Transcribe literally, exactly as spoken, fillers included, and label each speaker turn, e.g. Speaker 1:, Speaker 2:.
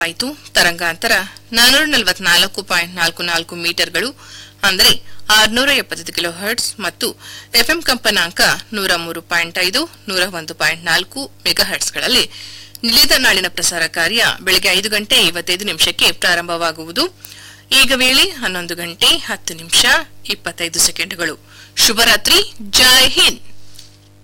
Speaker 1: ಆಯಿತು. ತರಂಗಾಂತರ ನಾನೂರ ನಲವತ್ನಾಲ್ಕು ಪಾಯಿಂಟ್ ನಾಲ್ಕು ನಾಲ್ಕು ಮೀಟರ್ಗಳು ಅಂದರೆ ಆರುನೂರ ಎಪ್ಪತ್ತೈದು ಕಿಲೋ ಹರ್ಟ್ಸ್ ಮತ್ತು ಎಫ್ಎಂ ಕಂಪನಾಂಕ ನೂರ ಮೂರು ಪಾಯಿಂಟ್ ಐದು ನೂರ ಒಂದು ಪಾಯಿಂಟ್ ನಾಲ್ಕು ಮೆಗಾ ಹರ್ಟ್ಸ್ಗಳಲ್ಲಿ ನಿಲಿದ ನಾಳಿನ ಪ್ರಸಾರ ಕಾರ್ಯ ಬೆಳಗ್ಗೆ ಐದು ಗಂಟೆ ಐವತ್ತೈದು ನಿಮಿಷಕ್ಕೆ ಪ್ರಾರಂಭವಾಗುವುದು. ಈಗ ವೇಳೆ ಹನ್ನೊಂದು ಗಂಟೆ ಹತ್ತು ನಿಮಿಷ ಇಪ್ಪತ್ತೈದು ಸೆಕೆಂಡ್ಗಳು. ಶುಭರಾತ್ರಿ. ಜೈ ಹಿಂದ್.